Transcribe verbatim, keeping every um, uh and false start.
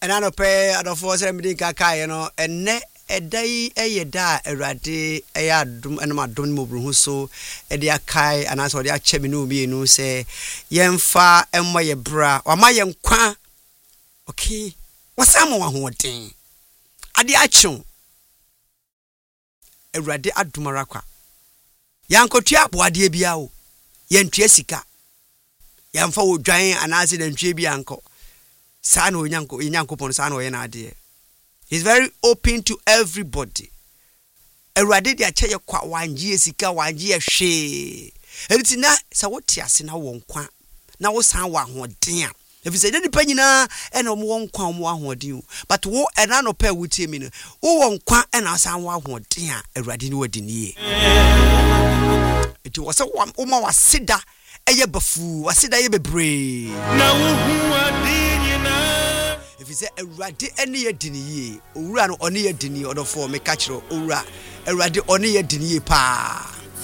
ɛna no pɛ adɔfo sɛ mede kaka ye no ɛnɛ ɛdai ɛyɛ da Awurade ɛyɛ adom ɛnom adom ne mobruhu so ɛde akai anaasɛ ɔde akyɛ me no bi no sɛ yɛmfa ɛmmɔ yɛ bra wama yɛ nkwa okay wasa mo wahoɔden ade akyew Awurade adomara kwa yankotua aboade bia wo yɛntua sika yɛmfa wo dwan anaasɛ dantwie bia anko saa na onyanko onyankopɔn saa na ɔyɛ na ade. He's very open to everybody. Awurade de akyɛ yɛ kwa wangye sika wangye hwe ɛnti na sɛ wote ase na wo nkwa na wo san wa ahoɔden a efi sɛ nipa nyina ɛna ɔmo wɔ nkwa ɔmo ahoɔden but wo ɛna no pɛ wotie mi no wo wɔ nkwa ɛna san wa ahoɔden a Awurade ne wadi nie eti wɔ sɛ wo ma waseda ɛyɛ bafu waseda yɛ bebree na wo hu adi nyina efi sɛ Awurade ɛne yɛ di nie owura no ɔne yɛ di nie ɔdɔfo me ka kyerɛ owura Awurade ɔne yɛ di nie paa